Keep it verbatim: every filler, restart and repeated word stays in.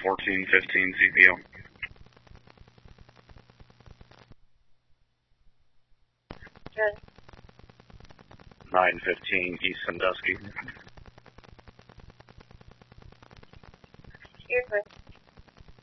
fourteen fifteen C P O. Good. nine fifteen East Sandusky. You're good.